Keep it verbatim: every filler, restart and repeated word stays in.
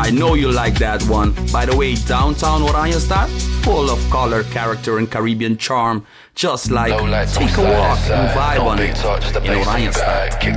I know you like that one. By the way, downtown Oranjestad, full of color, character, and Caribbean charm. Just like No lights take a on walk side, and side. vibe No on big it talk, just a in bass in your Oranjestad. bag. Kick